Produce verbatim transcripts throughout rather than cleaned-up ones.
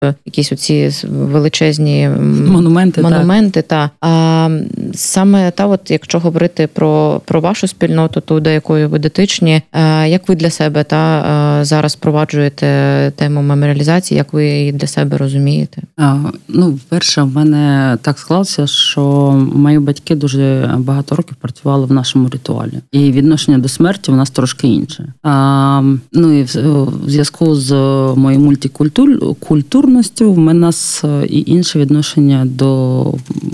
якісь оці величезні монументи, монументи та а саме та, от якщо говорити про, про вашу спільноту, ту, до якої ви дотичні, як ви для себе та зараз впроваджуєте тему меморіалізації, як ви її для себе розумієте? А, ну, перше, в мене так склалося, що мої батьки дуже багато років працювали в нашому ритуалі. І відношення до смерті у нас трошки інше. А, ну, і в, в зв'язку з моєю мультикультурністю в мене і інше відношення до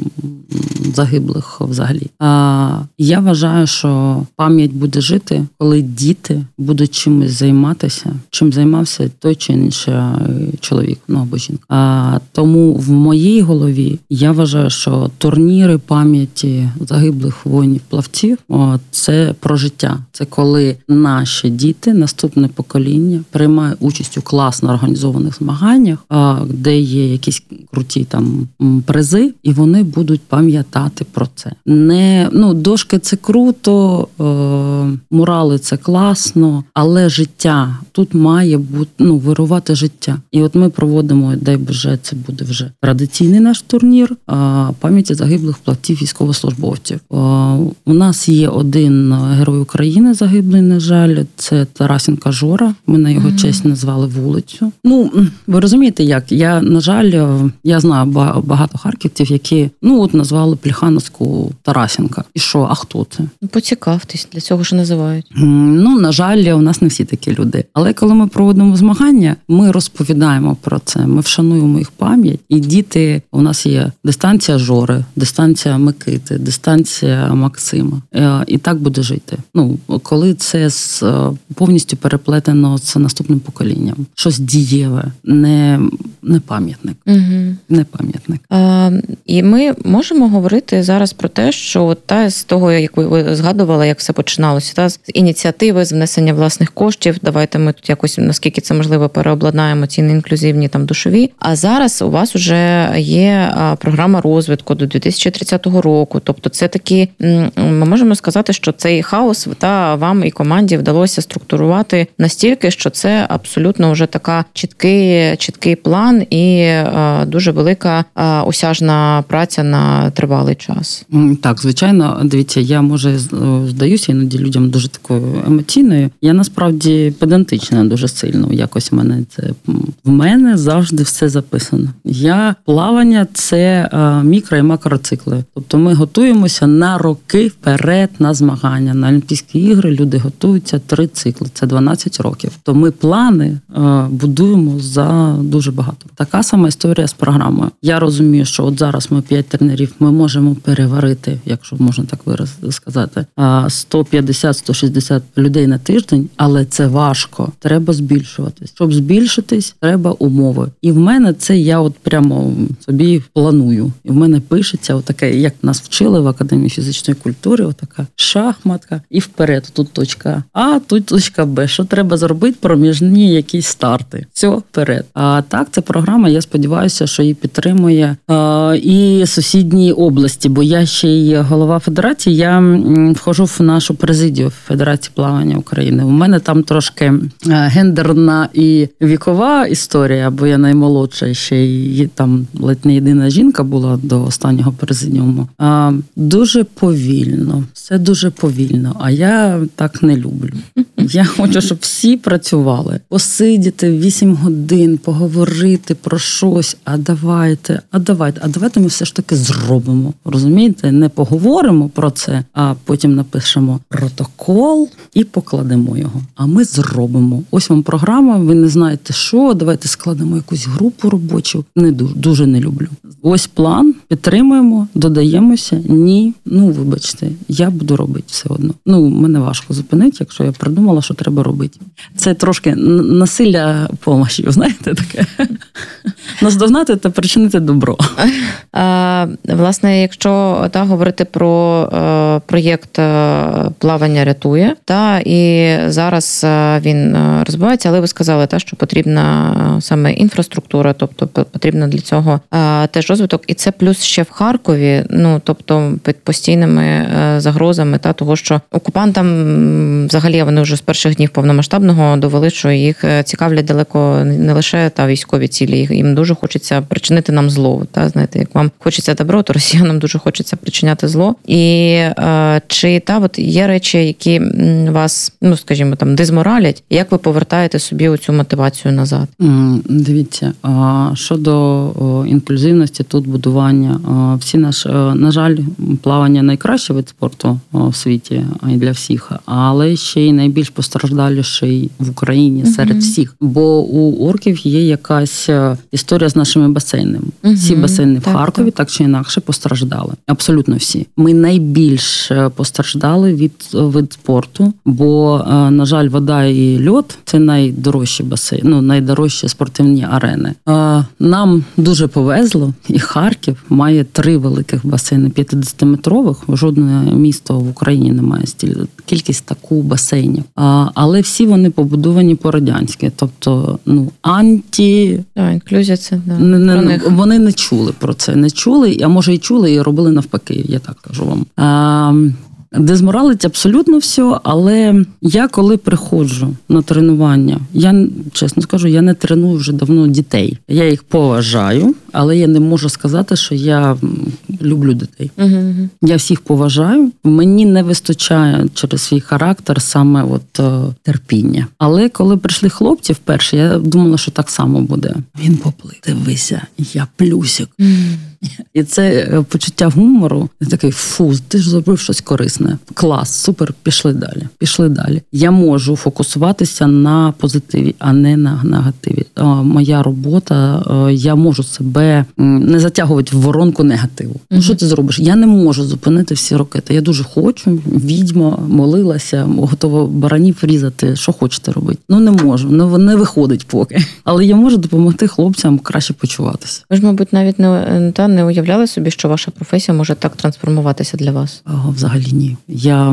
загиблих взагалі. А, я вважаю, що пам'ять буде жити, коли діти будуть чимось займатися, чим займався той чи інший чоловік, ну або жінка. А, тому в моїй голові я вважаю, що турніри пам'яті загиблих воїнів-плавців – це про життя. Це коли наші діти, наступне покоління приймає участь у класно організованих змаганнях, де є якісь круті там призи, і вони будуть пам'ятати про це. Не, ну, дошки – це круто, е, мурали – це класно, але життя, тут має бути, ну, вирувати життя. І от ми проводимо, дай Боже, це буде вже традиційний наш турнір а, пам'яті загиблих плавців військовослужбовців. А, у нас є один герой України загиблий, на жаль, це Тарасенко Жора. Ми на його mm-hmm. честь назвали вулицю. Ну, ви розумієте як? Я, на жаль, я знаю багато харківців, які, ну, от назвали Плехановську Тарасенка. І що, а хто це? Поцікавтесь, для цього ж називають. Ну, на жаль, у нас не всі такі люди. Але коли ми проводимо змагання, ми розповідаємо про це, ми вшануємо їх пам'ять. І діти, у нас є дистанція Жори, дистанція Микити, дистанція Максима. І так буде жити. Ну, коли це з, повністю переплетено з наступним поколінням. Щось дієве, не, не пам'ятник. Угу. Не пам'ятник. А, і ми можемо говорити зараз про те, що та з того, як ви згадували, як все починалося, та з ініціативи, з внесення власних коштів, давайте ми тут якось, наскільки це можливо, переобладнаємо ці неінклюзивні там душові. А зараз у вас вже є програма розвитку до дві тисячі тридцятого року. Тобто це такі, ми можемо сказати, що цей хаос та вам і команді вдалося структурувати настільки, що це абсолютно вже така чіткий, чіткий план і дуже велика осяжна праця на тривалий час. Так, звичайно, дивіться, я, може, здаюся іноді людям дуже такою емоційною. Я, насправді, педантична дуже сильно. Якось в мене це... В мене завжди все записано. Я... Плавання – це мікро- і макроцикли. Тобто ми готуємося на роки вперед на змагання. На Олімпійські ігри люди готуються три цикли. Це дванадцять років. То ми плани будуємо за дуже багато. Така сама історія з програмою. Я розумію, що от зараз ми п'ять тренерів, ми можемо переварити, якщо можна так вираз сказати, сто п'ятдесят - сто шістдесят людей на тиждень, але це важко. Треба збільшуватись. Щоб збільшитись, треба умови. І в мене це я от прямо собі планую. І в мене пишеться отаке, як нас вчили в Академії фізичної культури, отака шахматка і вперед. Тут точка А, тут точка Б. Що треба зробити? Проміжні якісь старти. Все, вперед. А так, ця програма, я сподіваюся, що її підтримує а, і сусідні області, бо я ще й голова федерації, я вхожу в нашу президію Федерації плавання України. У мене там трошки гендерна і вікова історія, бо я наймолодша, ще й там ледь не єдина жінка була до останнього президіуму. А, дуже повільно, все дуже повільно, а я так не люблю. Я хочу, щоб всі працювали. Посидіти вісім годин, поговорити про щось, а давайте, а давайте, а давайте ми все ж таки зробимо. Розумієте? Не поговоримо про це, а потім напишемо протокол і покладемо його. А ми зробимо. Ось вам програма, ви не знаєте що, давайте складемо якусь групу робочу. Не дуже, дуже не люблю. Ось план, підтримуємо, додаємося. Ні, ну вибачте, я буду робити все одно. Ну, мене важко зупинити, якщо я придумала, що треба робити. Це трошки насилля помощі, знаєте, таке. Наздогнати та причинити добро. А, власне, якщо та, говорити про е, проєкт «Плавання рятує», та, і зараз він розвивається, але ви сказали, та, що потрібна саме інфраструктура, тобто потрібно для цього е, теж розвиток. І це плюс ще в Харкові, ну, тобто під постійними е, загрозами, та, того, що окупантам взагалі вони вже з перших днів повномасштабного довели, що їх цікавлять далеко не лише та військові цілі, їм дуже хочеться причинити нам зло. Та знаєте, як вам хочеться добро, то росіянам дуже хочеться причиняти зло. І е, чи та от є речі, які вас, ну скажімо, там дезморалять, як ви повертаєте собі оцю мотивацію назад? Дивіться, щодо інклюзивності, тут будування, всі наш, на жаль, плавання найкращий вид спорту в світі і для всіх, але ще й найбільш постраждаліший в Україні серед uh-huh. всіх, бо у орків є якась історія з нашими басейнами. Uh-huh. Всі басейни так, в Харкові так. так чи інакше постраждали. Абсолютно всі. Ми найбільш постраждали від вид спорту, бо, на жаль, вода і льод – це найдорожчі басейни, ну, найдорожчі спортивні арени. Нам дуже повезло, і Харків має три великих басейни п'ятдесятиметрових. Жодне місто в Україні не має стільки кількість таку басейнів. Але всі вони побудовані по-радянськи. Тобто, ну, анті... А, інклюзія це, да. Не, не, вони не чули про це, не чули, а може і чули, і робили навпаки, я так кажу вам. А, дезморалить абсолютно все, але я коли приходжу на тренування, я, чесно скажу, я не треную вже давно дітей. Я їх поважаю, але я не можу сказати, що я люблю дітей. Uh-huh. Я всіх поважаю. Мені не вистачає через свій характер саме от, терпіння. Але коли прийшли хлопці вперше, я думала, що так само буде. Він поплив. Дивися, я плюсик. Uh-huh. І це почуття гумору, я такий, фу, ти ж зробив щось корисне. Клас, супер, пішли далі. Пішли далі. Я можу фокусуватися на позитиві, а не на негативі. Моя робота, я можу себе не затягувати в воронку негативу. Mm-hmm. Ну, що ти зробиш? Я не можу зупинити всі ракети. Я дуже хочу, відьма, молилася, готова баранів різати, що хочете робити. Ну, не можу, не, не виходить поки. Але я можу допомогти хлопцям краще почуватися. Ви ж, мабуть, навіть не, та, не уявляли собі, що ваша професія може так трансформуватися для вас? О, взагалі ні. Я,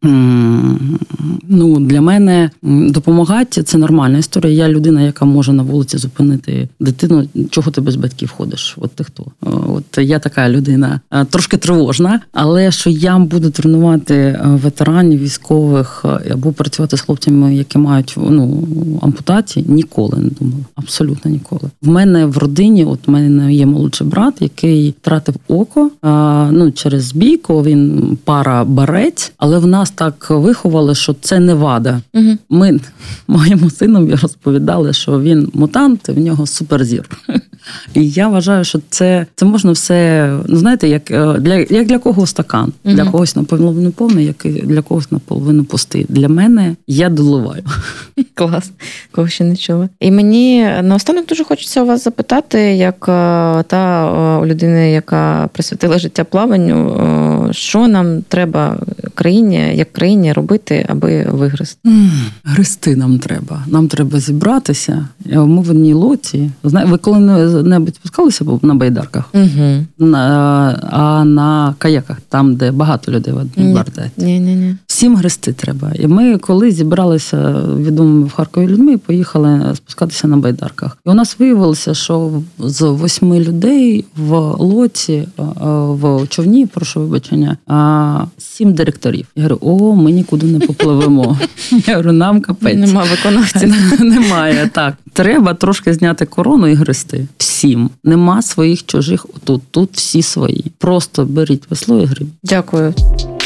ну, для мене допомагати – це нормальна історія. Я людина, яка може на вулиці зупинити дитину. Чого ти без батьків ходиш? От ти хто? От я така людина, трошки тривожна, але що я буду тренувати ветеранів, військових або працювати з хлопцями, які мають, ну, ампутації, ніколи не думала. Абсолютно ніколи. В мене в родині, от в мене є молодший брат, який втратив око, ну, через бійку, він пара-барець, але в нас так виховали, що це не вада. Угу. Ми моєму синові розповідали, що він мутант, і в нього суперзір. І я вважаю, що це, це можна все, ну, знаєте, як для, як для когось стакан. Угу. Для когось наполовину повний, як і для когось наполовину пустий. Для мене я доливаю. Клас. Кого ще не чула. І мені наостанок дуже хочеться у вас запитати, як та у людини, яка присвятила життя плаванню, що нам треба країні, як країні робити, аби вигризти? Гристи нам треба. Нам треба зібратися. Ми в одній лоці. Ви коли-небудь спускалися на байдарках? Угу. На, а на каяках, там, де багато людей в одній бардеті? Ні, ні, ні. Всім гристи треба. І ми коли зібралися відомими в Харкові людьми, поїхали спускатися на байдарках. І у нас виявилося, що з восьми людей в лоці, в човні, прошу вибачення, сім директорів. Я говорю, о, ми нікуди не попливемо. Я говорю, нам капець. Нема виконавців. Немає, так. Треба трошки зняти корону і гристи. Всім. Нема своїх чужих отут. Тут всі свої. Просто беріть весло і гриб. Дякую.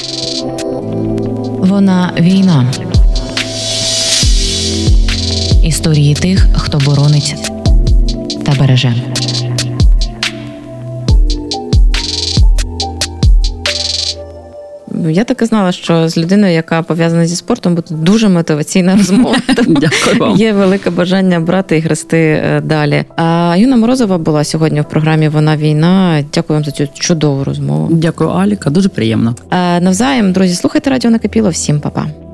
Вона війна. Історії тих, хто боронить та береже. Я так і знала, що з людиною, яка пов'язана зі спортом, буде дуже мотиваційна розмова. Дякую вам. Є велике бажання брати і грести далі. А Юна Морозова була сьогодні в програмі «Вона війна». Дякую вам за цю чудову розмову. Дякую, Аліка. Дуже приємно. А навзаєм, друзі, слухайте радіо Накипіло. Всім па-па.